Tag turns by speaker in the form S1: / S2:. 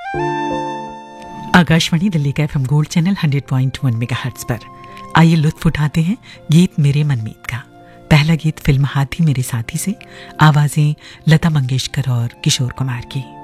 S1: आकाशवाणी दिल्ली का FM gold channel 100.1 megahertz पर आइए लुत्फ उठाते हैं गीत मेरे मनमीत का। पहला गीत फिल्म हाथी मेरे साथी से, आवाजें लता मंगेशकर और किशोर कुमार की।